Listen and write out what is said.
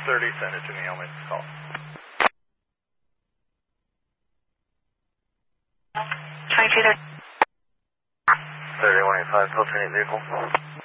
30, send it to me, I'll make the call. 2230. 3185, alternate vehicle.